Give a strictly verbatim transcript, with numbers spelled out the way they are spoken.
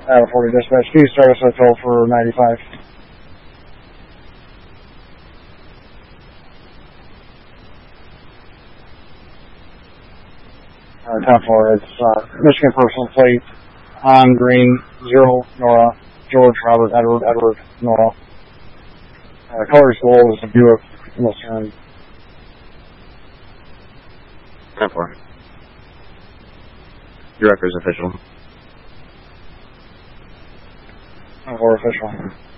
Iowa forty dispatch, do you start us hotel for ninety-five? Uh, ten four, it's uh, Michigan personal plate on green, zero, Nora, George, Robert, Edward, Edward, Nora. Uh, color school is a Buick Lucerne. ten four. Your record is official. ten four official.